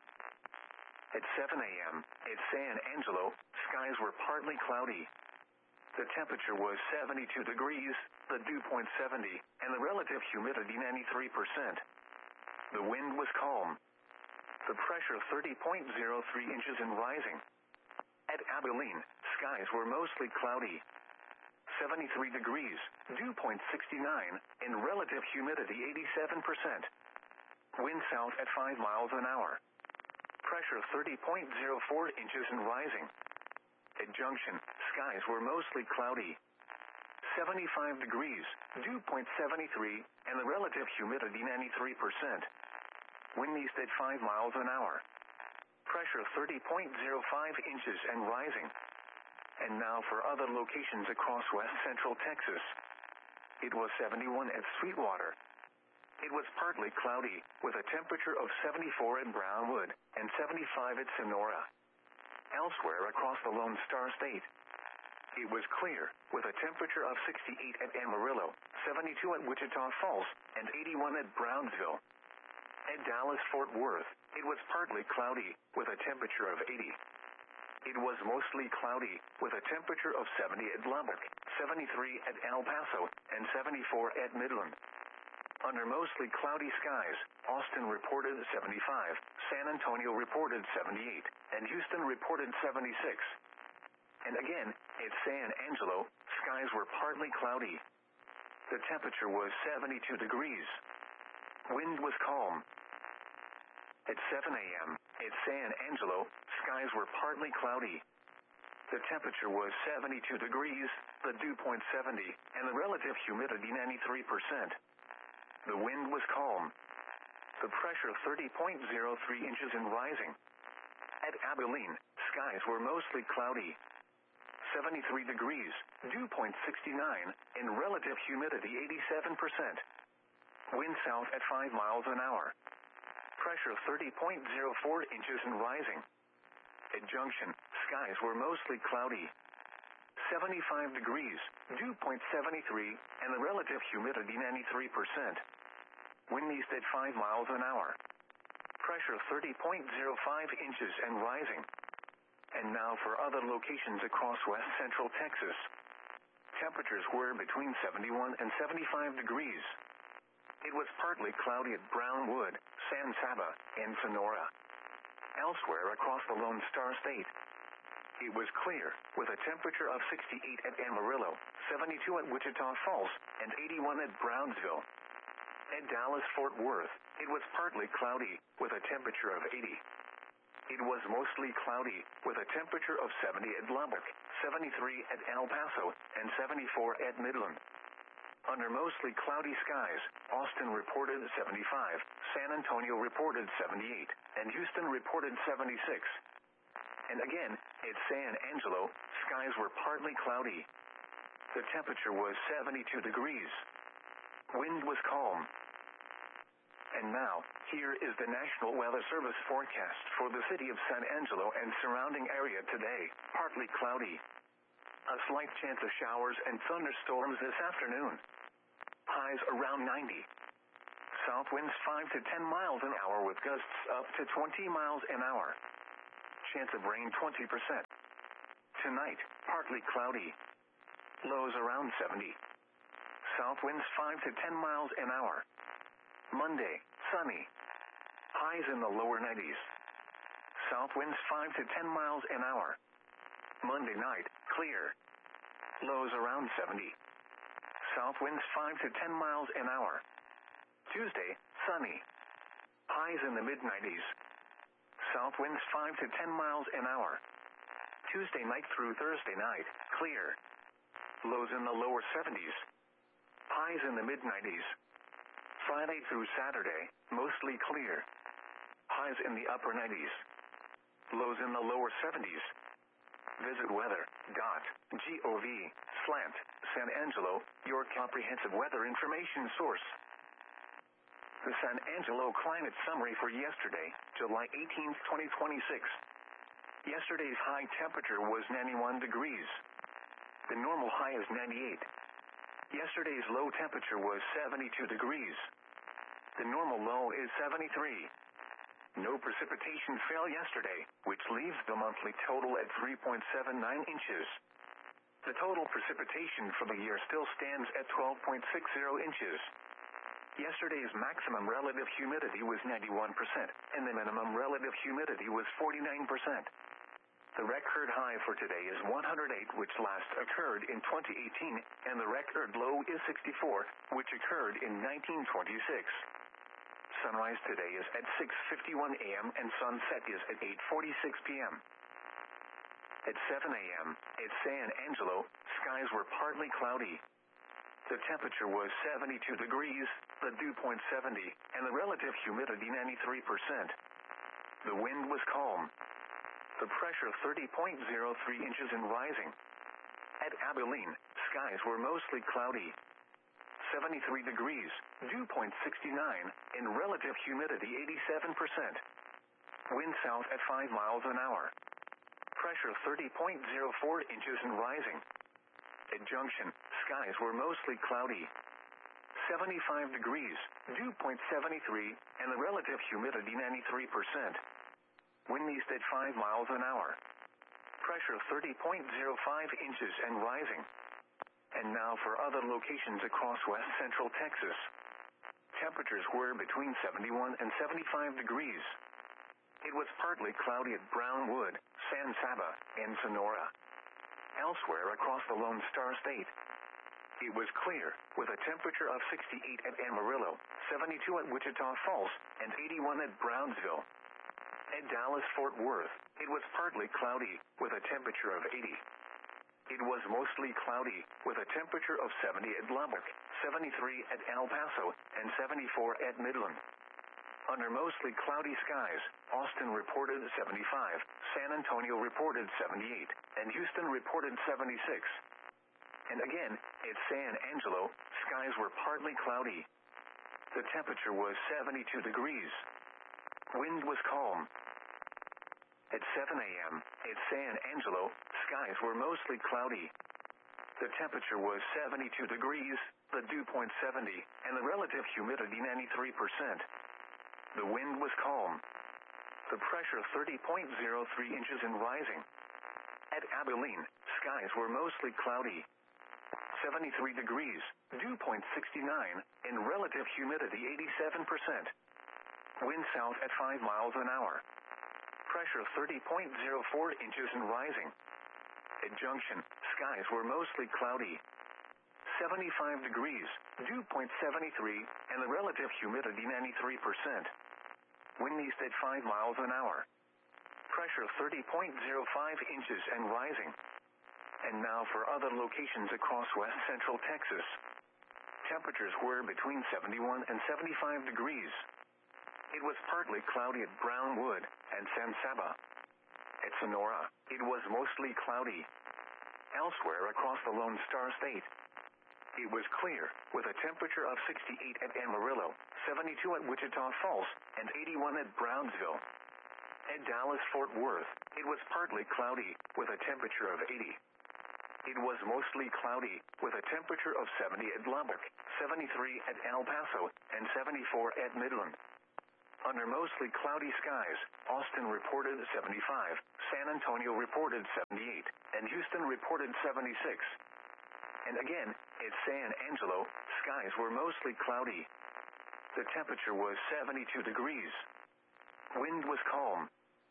At seven a m, at San Angelo, skies were partly cloudy. The temperature was seventy-two degrees, the dew point seventy, and the relative humidity ninety-three percent. The wind was calm. The pressure thirty point zero three inches and rising. At Abilene, skies were mostly cloudy. seventy-three degrees, dew point sixty-nine, and relative humidity eighty-seven percent. Wind south at five miles an hour. Pressure thirty point zero four inches and rising. At Junction, skies were mostly cloudy. seventy-five degrees, dew point seventy-three, and the relative humidity ninety-three percent. Wind east at five miles an hour. Pressure thirty point zero five inches and rising. And now for other locations across west central Texas. It was seventy-one at Sweetwater. It was partly cloudy, with a temperature of seventy-four at Brownwood, and seventy-five at Sonora. Elsewhere across the Lone Star State, it was clear, with a temperature of sixty-eight at Amarillo, seventy-two at Wichita Falls, and eighty-one at Brownsville. At Dallas-Fort Worth, it was partly cloudy, with a temperature of eighty. It was mostly cloudy, with a temperature of seventy at Lubbock, seventy-three at El Paso, and seventy-four at Midland. Under mostly cloudy skies, Austin reported seventy-five, San Antonio reported seventy-eight, and Houston reported seventy-six. And again, at San Angelo, skies were partly cloudy. The temperature was seventy-two degrees. Wind was calm. At seven a m, at San Angelo, skies were partly cloudy. The temperature was seventy-two degrees, the dew point seventy, and the relative humidity ninety-three percent. The wind was calm. The pressure thirty point zero three inches and rising. At Abilene, skies were mostly cloudy. seventy-three degrees, dew point sixty-nine, and relative humidity eighty-seven percent. Wind south at five miles an hour. Pressure thirty point zero four inches and rising. At Junction, skies were mostly cloudy. seventy-five degrees, dew point seventy-three, and the relative humidity ninety-three percent. Wind east at five miles an hour. Pressure thirty point zero five inches and rising. And now for other locations across west central Texas. Temperatures were between seventy-one and seventy-five degrees. It was partly cloudy at Brownwood, San Saba, and Sonora. Elsewhere across the Lone Star State, it was clear, with a temperature of sixty-eight at Amarillo, seventy-two at Wichita Falls, and eighty-one at Brownsville. At Dallas-Fort Worth, it was partly cloudy, with a temperature of eighty. It was mostly cloudy, with a temperature of seventy at Lubbock, seventy-three at El Paso, and seventy-four at Midland. Under mostly cloudy skies, Austin reported seventy-five, San Antonio reported seventy-eight, and Houston reported seventy-six. And again, at San Angelo, skies were partly cloudy. The temperature was seventy-two degrees. Wind was calm. And now, here is the National Weather Service forecast for the city of San Angelo and surrounding area today. Partly cloudy. A slight chance of showers and thunderstorms this afternoon. Highs around ninety. South winds five to ten miles an hour with gusts up to twenty miles an hour. Chance of rain twenty percent. Tonight, partly cloudy. Lows around seventy. South winds five to ten miles an hour. Monday, sunny. Highs in the lower nineties. South winds five to ten miles an hour. Monday night, clear. Lows around seventy. South winds five to ten miles an hour. Tuesday, sunny. Highs in the mid nineties. South winds five to ten miles an hour. Tuesday night through Thursday night, clear. Lows in the lower seventies. Highs in the mid nineties. Friday through Saturday, mostly clear. Highs in the upper nineties. Lows in the lower seventies. Visit weather.gov slant San Angelo, your comprehensive weather information source. The San Angelo climate summary for yesterday, July eighteenth, twenty twenty-six. Yesterday's high temperature was ninety-one degrees. The normal high is ninety-eight. Yesterday's low temperature was seventy-two degrees. The normal low is seventy-three. No precipitation fell yesterday, which leaves the monthly total at three point seven nine inches. The total precipitation for the year still stands at twelve point six zero inches. Yesterday's maximum relative humidity was ninety-one percent, and the minimum relative humidity was forty-nine percent. The record high for today is one hundred eight, which last occurred in twenty eighteen, and the record low is sixty-four, which occurred in nineteen twenty-six. Sunrise today is at six fifty-one a m and sunset is at eight forty-six p m At seven a m at San Angelo, skies were partly cloudy. The temperature was seventy-two degrees, the dew point seventy, and the relative humidity ninety-three percent. The wind was calm. The pressure thirty point zero three inches and rising. At Abilene, skies were mostly cloudy. seventy-three degrees, dew point sixty-nine, and relative humidity eighty-seven percent. Wind south at five miles an hour. Pressure thirty point zero four inches and rising. At Junction, skies were mostly cloudy. seventy-five degrees, dew point seventy-three, and the relative humidity ninety-three percent. Wind east at five miles an hour. Pressure thirty point zero five inches and rising. And now for other locations across west central Texas. Temperatures were between seventy-one and seventy-five degrees. It was partly cloudy at Brownwood, San Saba, and Sonora. Elsewhere across the Lone Star State, it was clear, with a temperature of sixty-eight at Amarillo, seventy-two at Wichita Falls, and eighty-one at Brownsville. At Dallas-Fort Worth, it was partly cloudy, with a temperature of eighty. It was mostly cloudy, with a temperature of seventy at Lubbock, seventy-three at El Paso, and seventy-four at Midland. Under mostly cloudy skies, Austin reported seventy-five, San Antonio reported seventy-eight, and Houston reported seventy-six. And again, at San Angelo, skies were partly cloudy. The temperature was seventy-two degrees. Wind was calm. At seven a m at San Angelo, skies were mostly cloudy. The temperature was seventy-two degrees, the dew point seventy, and the relative humidity ninety-three percent. The wind was calm. The pressure thirty point zero three inches and rising. At Abilene, skies were mostly cloudy. seventy-three degrees, dew point sixty-nine, and relative humidity eighty-seven percent. Wind south at five miles an hour. Pressure thirty point zero four inches and rising. At Junction, skies were mostly cloudy. seventy-five degrees, dew point seventy-three, and the relative humidity ninety-three percent. Wind east at five miles an hour. Pressure thirty point zero five inches and rising. And now for other locations across west central Texas. Temperatures were between seventy-one and seventy-five degrees. It was partly cloudy at Brownwood and San Saba. At Sonora, it was mostly cloudy. Elsewhere across the Lone Star State, it was clear, with a temperature of sixty-eight at Amarillo, seventy-two at Wichita Falls, and eighty-one at Brownsville. At Dallas-Fort Worth, it was partly cloudy, with a temperature of eighty. It was mostly cloudy, with a temperature of seventy at Lubbock, seventy-three at El Paso, and seventy-four at Midland. Under mostly cloudy skies, Austin reported seventy-five, San Antonio reported seventy-eight, and Houston reported seventy-six. And again, at San Angelo, skies were mostly cloudy. The temperature was seventy-two degrees. Wind was calm.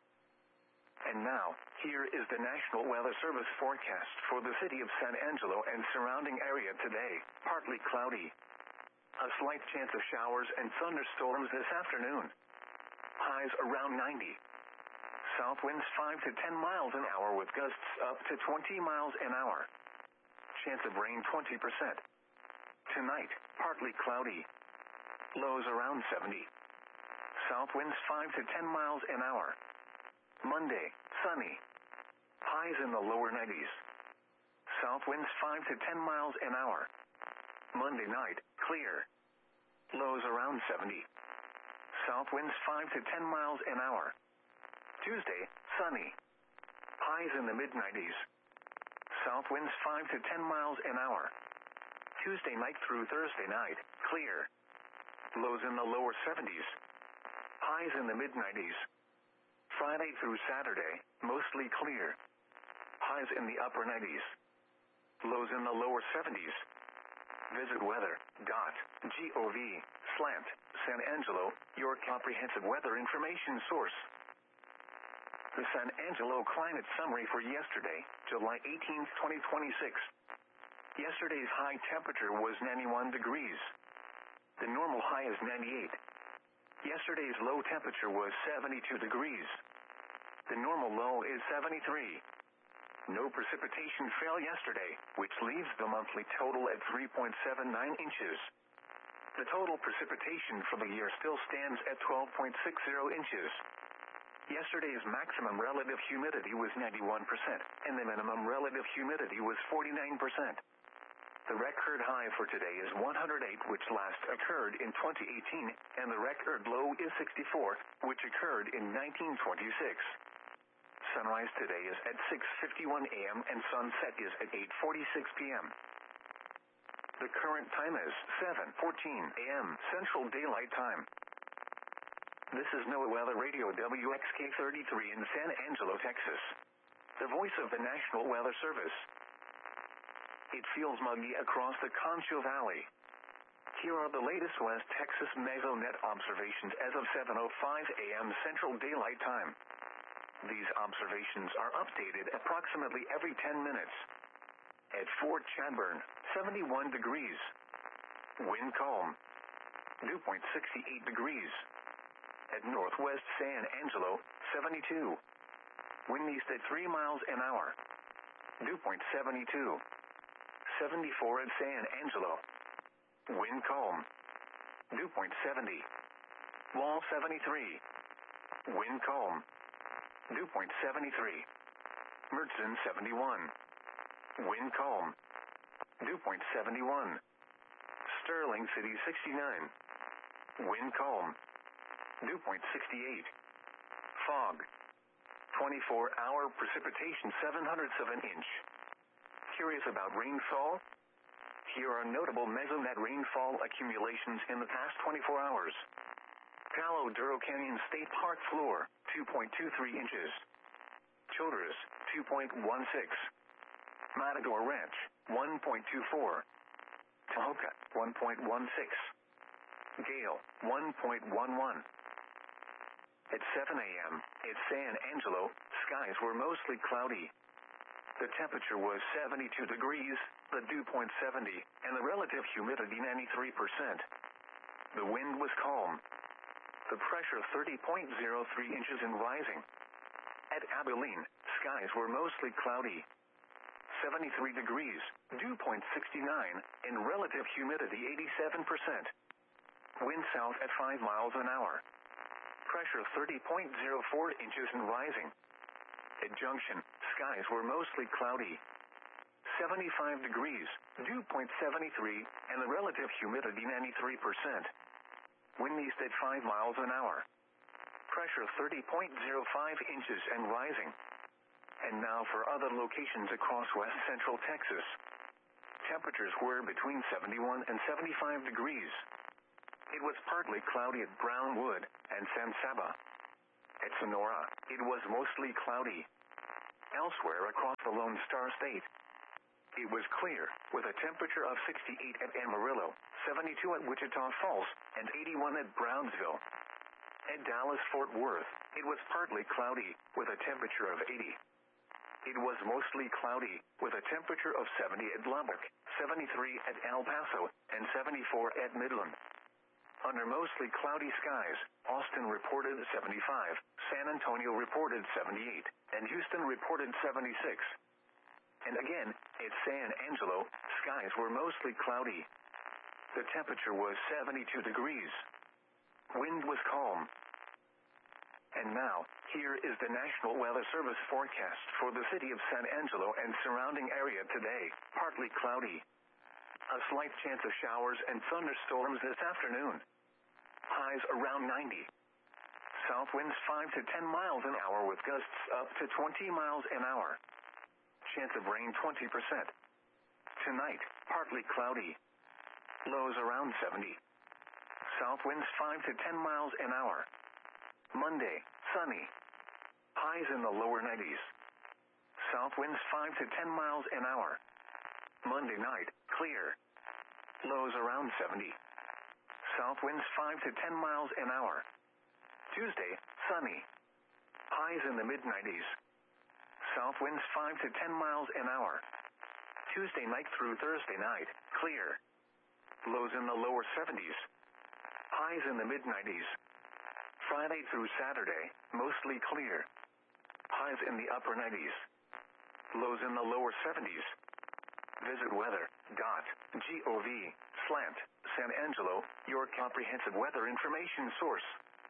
And now, here is the National Weather Service forecast for the city of San Angelo and surrounding area today. Partly cloudy. A slight chance of showers and thunderstorms this afternoon. Highs around ninety. South winds five to ten miles an hour with gusts up to twenty miles an hour. Chance of rain twenty percent. Tonight, partly cloudy. Lows around seventy. South winds five to ten miles an hour. Monday, sunny. Highs in the lower nineties. South winds five to ten miles an hour. Monday night, clear. Lows around seventy. South winds five to ten miles an hour. Tuesday, sunny. Highs in the mid nineties. South winds five to ten miles an hour. Tuesday night through Thursday night, clear. Lows in the lower seventies. Highs in the mid nineties. Friday through Saturday, mostly clear. Highs in the upper nineties. Lows in the lower seventies. Visit weather dot gov slash San Angelo, your comprehensive weather information source. The San Angelo climate summary for yesterday, July eighteenth, twenty twenty-six. Yesterday's high temperature was ninety-one degrees. The normal high is ninety-eight. Yesterday's low temperature was seventy-two degrees. The normal low is seventy-three. No precipitation fell yesterday, which leaves the monthly total at three point seven nine inches. The total precipitation for the year still stands at twelve point six zero inches. Yesterday's maximum relative humidity was ninety-one percent, and the minimum relative humidity was forty-nine percent. The record high for today is one hundred eight, which last occurred in twenty eighteen, and the record low is sixty-four, which occurred in nineteen twenty-six. Sunrise today is at six fifty-one a m and sunset is at eight forty-six p m The current time is seven fourteen a m Central Daylight Time. This is NOAA Weather Radio W X K thirty-three in San Angelo, Texas. The voice of the National Weather Service. It feels muggy across the Concho Valley. Here are the latest West Texas Mesonet observations as of seven oh five a m Central Daylight Time. These observations are updated approximately every ten minutes. At Fort Chadbourne, seventy-one degrees. Wind calm. Dew point sixty-eight degrees. At Northwest San Angelo, seventy-two. Wind east at three miles an hour. Dew point seventy-two. seventy-four at San Angelo. Wind calm. Dew point seventy. Wall seventy-three. Wind calm. Dew point seventy-three. Mertzen seventy-one. Wind calm. Dew point seventy-one. Sterling City sixty-nine. Wind calm. Dew point sixty-eight. Fog. twenty-four hour precipitation seven hundredths of an inch. Curious about rainfall? Here are notable Mesonet rainfall accumulations in the past twenty-four hours. Palo Duro Canyon State Park floor, two point two three inches. Childress, two point one six. Matador Ranch, one point two four. Tahoka, one point one six. Gale, one point one one. At seven a m at San Angelo, skies were mostly cloudy. The temperature was seventy-two degrees, the dew point seventy, and the relative humidity ninety-three percent. The wind was calm. The pressure thirty point zero three inches and rising. At Abilene, skies were mostly cloudy. seventy-three degrees, dew point sixty-nine, and relative humidity eighty-seven percent. Wind south at five miles an hour. Pressure thirty point zero four inches and rising. At Junction, skies were mostly cloudy. seventy-five degrees, dew point seventy-three, and the relative humidity ninety-three percent. Wind east at five miles an hour. Pressure thirty point zero five inches and rising. And now for other locations across west central Texas. Temperatures were between seventy-one and seventy-five degrees. It was partly cloudy at Brownwood and San Saba. At Sonora, it was mostly cloudy. Elsewhere across the Lone Star State, it was clear, with a temperature of sixty-eight at Amarillo, seventy-two at Wichita Falls, and eighty-one at Brownsville. At Dallas-Fort Worth, it was partly cloudy, with a temperature of eighty. It was mostly cloudy, with a temperature of seventy at Lubbock, seventy-three at El Paso, and seventy-four at Midland. Under mostly cloudy skies, Austin reported seventy-five, San Antonio reported seventy-eight, and Houston reported seventy-six. And again, at San Angelo, skies were mostly cloudy. The temperature was seventy-two degrees. Wind was calm. And now, here is the National Weather Service forecast for the city of San Angelo and surrounding area today. Partly cloudy. A slight chance of showers and thunderstorms this afternoon. Highs around ninety. South winds five to ten miles an hour with gusts up to twenty miles an hour. Chance of rain twenty percent. Tonight, partly cloudy. Lows around seventy. South winds five to ten miles an hour. Monday, sunny. Highs in the lower nineties. South winds five to ten miles an hour. Monday night, clear. Lows around seventy. South winds five to ten miles an hour. Tuesday, sunny. Highs in the mid nineties. South winds five to ten miles an hour. Tuesday night through Thursday night, clear. Lows in the lower seventies. Highs in the mid nineties. Friday through Saturday, mostly clear. Highs in the upper nineties. Lows in the lower seventies. Visit weather dot gov slant San Angelo, your comprehensive weather information source.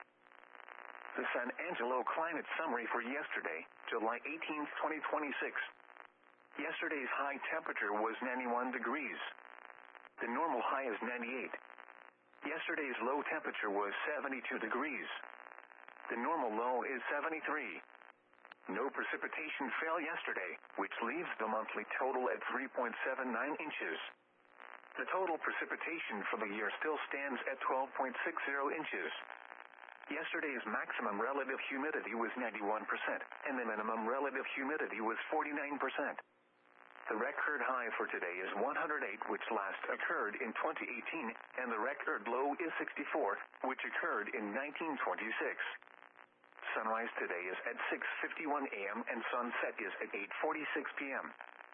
The San Angelo climate summary for yesterday, July eighteenth, twenty twenty-six. Yesterday's high temperature was ninety-one degrees. The normal high is ninety-eight. Yesterday's low temperature was seventy-two degrees. The normal low is seventy-three. No precipitation fell yesterday, which leaves the monthly total at three point seven nine inches. The total precipitation for the year still stands at twelve point six zero inches. Yesterday's maximum relative humidity was ninety-one percent, and the minimum relative humidity was forty-nine percent. The record high for today is one hundred eight, which last occurred in twenty eighteen, and the record low is sixty-four, which occurred in nineteen twenty-six. Sunrise today is at six fifty-one a m and sunset is at eight forty-six p m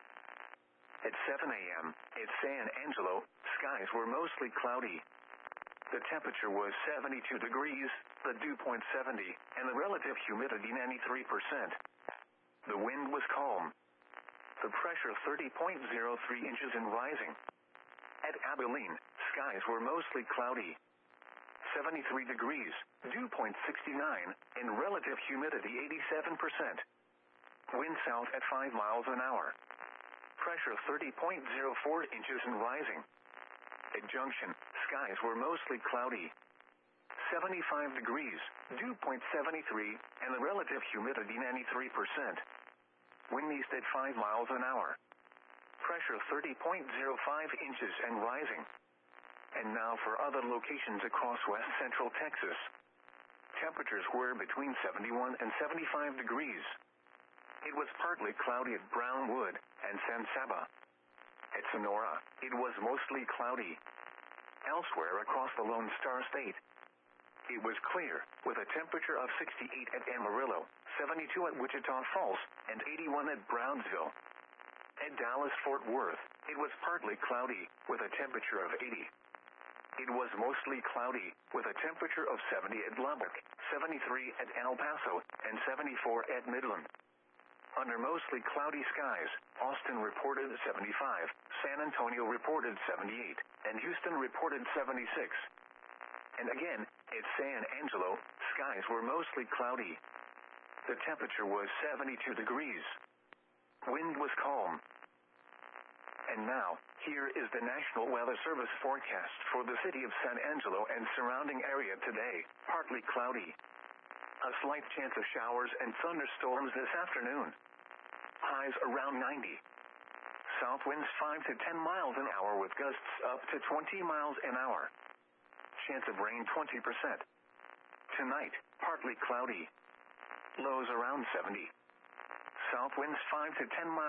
At seven a m, at San Angelo, skies were mostly cloudy. The temperature was seventy-two degrees, the dew point seventy, and the relative humidity ninety-three percent. The wind was calm. The pressure thirty point zero three inches and rising. At Abilene, skies were mostly cloudy. seventy-three degrees, dew point sixty-nine, and relative humidity eighty-seven percent. Wind south at five miles an hour. Pressure thirty point zero four inches and rising. At Junction, skies were mostly cloudy. seventy-five degrees, dew point seventy-three, and the relative humidity ninety-three percent. Wind east at five miles an hour. Pressure thirty point zero five inches and rising. And now for other locations across west central Texas. Temperatures were between seventy-one and seventy-five degrees. It was partly cloudy at Brownwood and San Saba. At Sonora, it was mostly cloudy. Elsewhere across the Lone Star State, it was clear, with a temperature of sixty-eight at Amarillo, seventy-two at Wichita Falls, and eighty-one at Brownsville. At Dallas-Fort Worth, it was partly cloudy, with a temperature of eighty. It was mostly cloudy, with a temperature of seventy at Lubbock, seventy-three at El Paso, and seventy-four at Midland. Under mostly cloudy skies, Austin reported seventy-five, San Antonio reported seventy-eight, and Houston reported seventy-six. And again, at San Angelo, skies were mostly cloudy. The temperature was seventy-two degrees. Wind was calm. And now, here is the National Weather Service forecast for the city of San Angelo and surrounding area today. Partly cloudy. A slight chance of showers and thunderstorms this afternoon. highs around ninety. South winds five to ten miles an hour with gusts up to twenty miles an hour. Chance of rain twenty percent. Tonight, partly cloudy. Lows around seventy. South winds five to ten miles